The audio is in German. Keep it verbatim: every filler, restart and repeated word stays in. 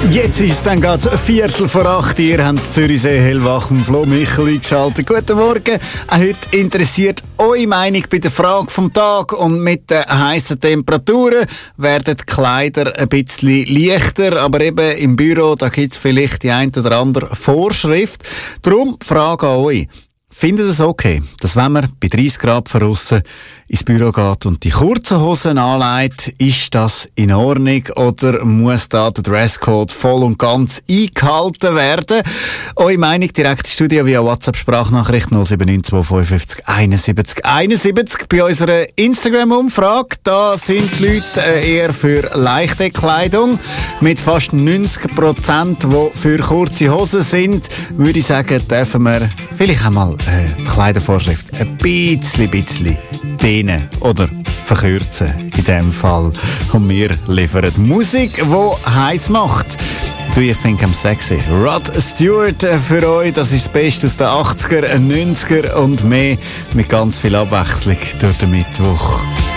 Jetzt ist es dann gerade Viertel vor acht. Ihr habt Zürichsee hellwach mit Flo Michel eingeschaltet. Guten Morgen. Auch heute interessiert eure Meinung bei der Frage vom Tag. Und mit den heissen Temperaturen werden die Kleider ein bisschen leichter. Aber eben im Büro, da gibt es vielleicht die ein oder andere Vorschrift. Darum die Frage an euch. Findet ihr es okay, dass wenn man bei dreißig Grad draussen ins Büro geht und die kurzen Hosen anlegt, ist das in Ordnung oder muss da der Dresscode voll und ganz eingehalten werden? Eure Meinung direkt ins Studio via WhatsApp-Sprachnachricht null sieben neun zwei fünf fünf einundsiebzig einundsiebzig. Bei unserer Instagram-Umfrage, da sind die Leute eher für leichte Kleidung. Mit fast neunzig Prozent, die für kurze Hosen sind, würde ich sagen, dürfen wir vielleicht einmal die Kleidervorschrift ein bisschen, bisschen dehnen oder verkürzen in dem Fall. Und wir liefern Musik, die heiß macht. Do you think I'm sexy? Rod Stewart für euch. Das ist das Beste aus den achtziger, neunziger und mehr mit ganz viel Abwechslung durch den Mittwoch.